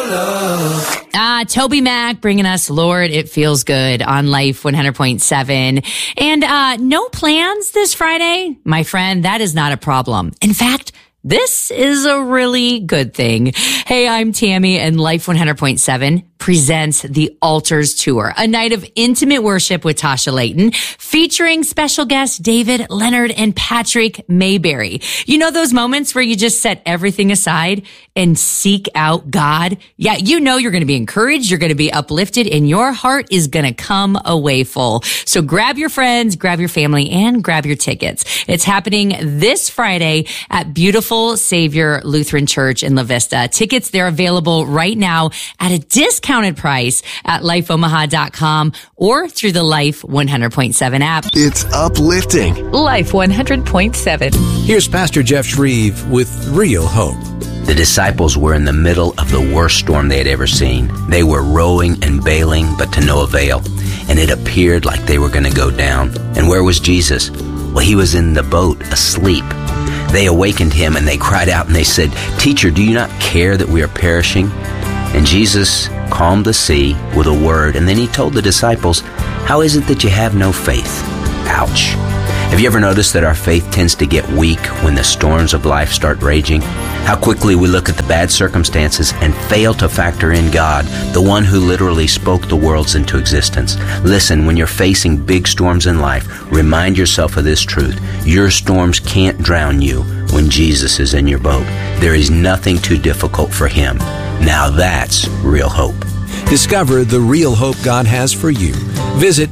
Toby Mac bringing us Lord, It Feels Good on Life 100.7. And no plans this Friday? My friend, that is not a problem. In fact, this is a really good thing. Hey, I'm Tammy, and Life 100.7 presents the Altars Tour, a night of intimate worship with Tasha Layton, featuring special guests David Leonard and Patrick Mayberry. You know those moments where you just set everything aside and seek out God? Yeah, you know you're going to be encouraged, you're going to be uplifted, and your heart is going to come away full. So grab your friends, grab your family, and grab your tickets. It's happening this Friday at Beautiful Savior Lutheran Church in La Vista. Tickets, they're available right now at a discounted price at lifeomaha.com or through the Life 100.7 app. It's uplifting. Life 100.7. Here's Pastor Jeff Shreve with Real Hope. The disciples were in the middle of the worst storm they had ever seen. They were rowing and bailing, but to no avail. And it appeared like they were going to go down. And where was Jesus? Well, he was in the boat, asleep. They awakened him and they cried out and they said, "Teacher, do you not care that we are perishing?" And Jesus calmed the sea with a word, and then he told the disciples, "How is it that you have no faith?" Ouch. Have you ever noticed that our faith tends to get weak when the storms of life start raging? How quickly we look at the bad circumstances and fail to factor in God, the one who literally spoke the worlds into existence. Listen, when you're facing big storms in life, remind yourself of this truth. Your storms can't drown you when Jesus is in your boat. There is nothing too difficult for him. Now that's real hope. Discover the real hope God has for you. Visit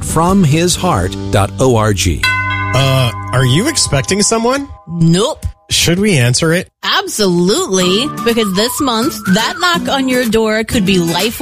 FromHisHeart.org. Are you expecting someone? Nope. Should we answer it? Absolutely. Because this month, that knock on your door could be Life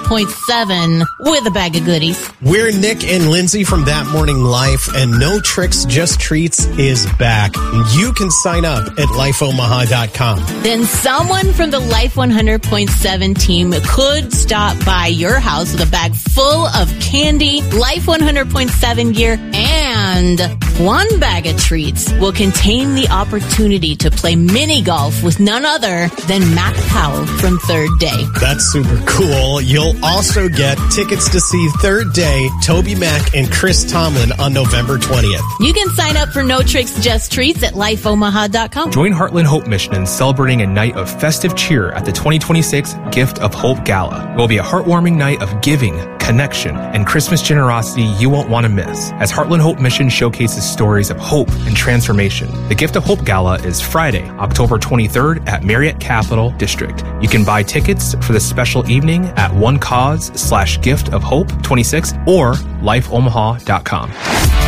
100.7 with a bag of goodies. We're Nick and Lindsay from That Morning Life, and No Tricks, Just Treats is back. You can sign up at lifeomaha.com. Then someone from the Life 100.7 team could stop by your house with a bag full of candy, Life 100.7 gear, and one bag of treats will contain the opportunity to play mini golf with none other than Mac Powell from Third Day. That's super cool. You'll also get tickets to see Third Day, Toby Mac, and Chris Tomlin on November 20th. You can sign up for No Tricks, Just Treats at lifeomaha.com. Join Heartland Hope Mission in celebrating a night of festive cheer at the 2026 Gift of Hope Gala. It will be a heartwarming night of giving, connection, and Christmas generosity you won't want to miss, as Heartland Hope Mission showcases stories of hope and transformation. The Gift of Hope Gala is Friday, October 23rd at Marriott Capital District. You can buy tickets for the special evening at onecause/giftofhope26 or lifeomaha.com.